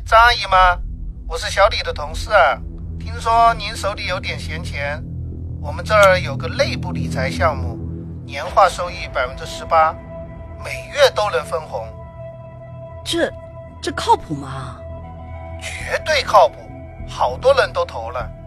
张阿姨吗？我是小李的同事啊，听说您手里有点闲钱，我们这儿有个内部理财项目，年化收益18%，每月都能分红。 这靠谱吗？ 绝对靠谱，好多人都投了。